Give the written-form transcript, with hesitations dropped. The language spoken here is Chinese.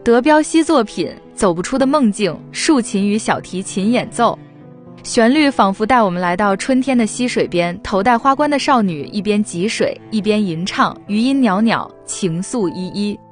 德彪西作品《走不出的梦境》，竖琴与小提琴演奏，旋律仿佛带我们来到春天的溪水边，头戴花冠的少女一边汲水一边吟唱，余音袅袅，情愫依依。